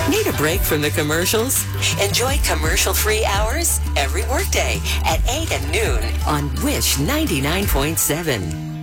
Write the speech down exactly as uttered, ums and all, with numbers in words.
Need a break from the commercials? Enjoy commercial-free hours every workday at eight and noon on Wish ninety-nine point seven.